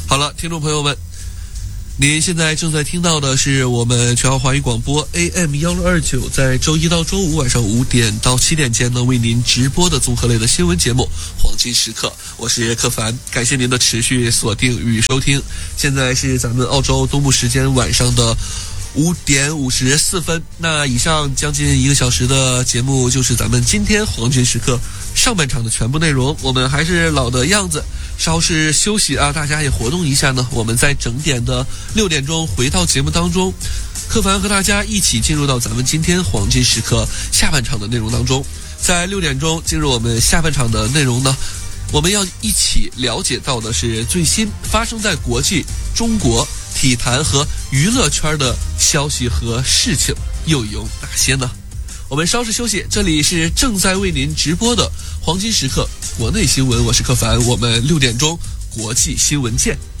好了，听众朋友们，您现在正在听到的是我们全号华语广播 AM1629，在周一到周五晚上5点到7点间呢，为您直播的综合类的新闻节目《黄金时刻》，我是柯凡，感谢您的持续锁定与收听。现在是咱们澳洲东部时间晚上的5点54分。那以上将近1个小时的节目就是咱们今天黄金时刻上半场的全部内容。我们还是老的样子，稍事休息啊，大家也活动一下呢。我们在整点的6点钟回到节目当中，柯凡和大家一起进入到咱们今天黄金时刻下半场的内容当中。在6点钟进入我们下半场的内容呢，我们要一起了解到的是最新发生在国际、中国体坛和娱乐圈的消息和事情又有哪些呢？我们稍事休息，这里是正在为您直播的黄金时刻国内新闻，我是柯凡，我们6点钟国际新闻见。